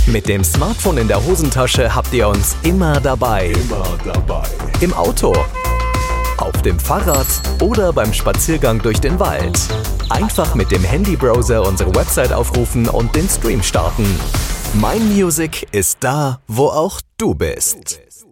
Mit dem Smartphone in der Hosentasche habt ihr uns immer dabei. Im Auto, auf dem Fahrrad oder beim Spaziergang durch den Wald. Einfach mit dem Handybrowser unsere Website aufrufen und den Stream starten. My Music ist da, wo auch du bist.